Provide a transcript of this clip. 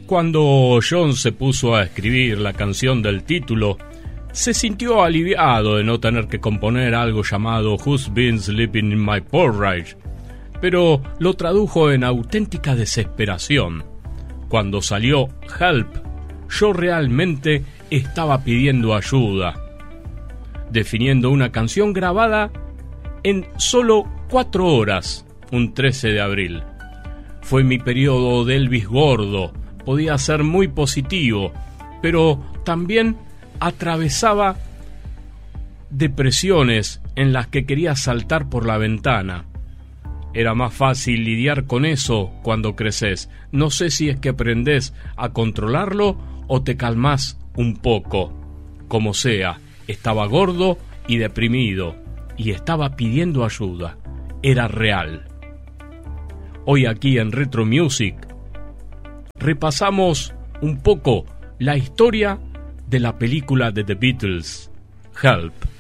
Cuando John se puso a escribir la canción del título, se sintió aliviado de no tener que componer algo llamado Who's Been Sleeping in My Porridge, pero lo tradujo en auténtica desesperación. Cuando salió Help, yo realmente estaba pidiendo ayuda, definiendo una canción grabada en solo 4 horas, un 13 de abril. Fue mi periodo de Elvis gordo, podía ser muy positivo, pero también atravesaba depresiones en las que quería saltar por la ventana. Era más fácil lidiar con eso cuando creces. No sé si es que aprendés a controlarlo o te calmás un poco. Como sea, estaba gordo y deprimido y estaba pidiendo ayuda. Era real. Hoy aquí en Retro Music repasamos un poco la historia de la película de The Beatles, Help.